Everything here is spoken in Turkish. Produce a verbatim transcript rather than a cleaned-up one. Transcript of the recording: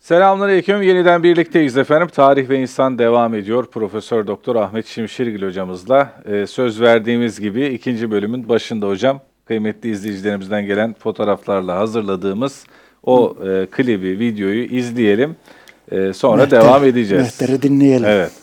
Selamünaleyküm. Yeniden birlikteyiz efendim. Tarih ve İnsan devam ediyor. Profesör Doktor Ahmet Şimşirgil hocamızla. Ee, söz verdiğimiz gibi ikinci bölümün başında hocam kıymetli izleyicilerimizden gelen fotoğraflarla hazırladığımız o e, klibi, videoyu izleyelim. E, sonra Mehter, devam edeceğiz. Mehter'i dinleyelim. Evet.